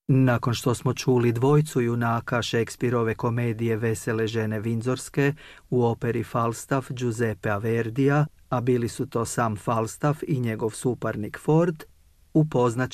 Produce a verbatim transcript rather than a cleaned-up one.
Nakon što smo čuli dvojcu junaka Shakespeareove komedije Vesele žene Vindzorske u operi Falstaff Giuseppea Verdija, a bili su to sam Falstaff i njegov suparnik Ford, upoznat